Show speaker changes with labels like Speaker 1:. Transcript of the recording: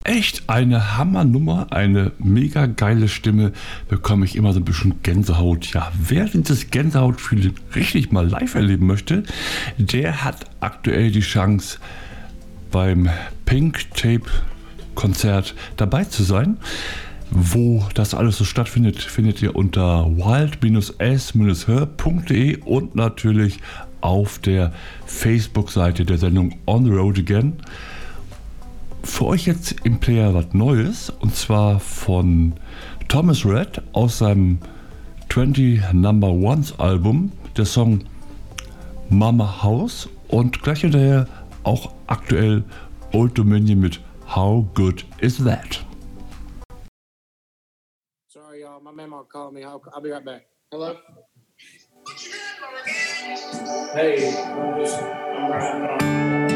Speaker 1: Echt eine Hammernummer, eine mega geile Stimme, bekomme ich immer so ein bisschen Gänsehaut. Ja, wer dieses Gänsehautgefühl richtig mal live erleben möchte, der hat aktuell die Chance, beim Pink Tape Konzert dabei zu sein. Wo das alles so stattfindet, findet ihr unter wild-s-hör.de und natürlich auf der Facebook-Seite der Sendung On the Road Again. Für euch jetzt im Player was Neues, und zwar von Thomas Red aus seinem 20 Number Ones Album, der Song Mama House, und gleich hinterher auch aktuell Old Dominion mit How Good Is That?
Speaker 2: Sorry, y'all. My memo called me. I'll be right back. Hello? Hey, I'm riding on.